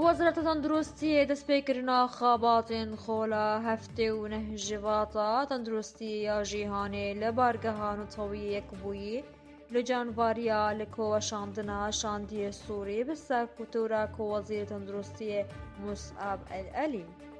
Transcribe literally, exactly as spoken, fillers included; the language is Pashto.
وەزارەتە تەندروستی دەستپێکردنا خاباتên خۆلا هەفتê û neh jivata tenduristiyê ya jîhanê li bargeha Netewî Yekbûyî li canvariya li koweşandina şandiyê Sûrî bi serkûtûra Wezîrê Tenduristiyê Mus'ab el Elî.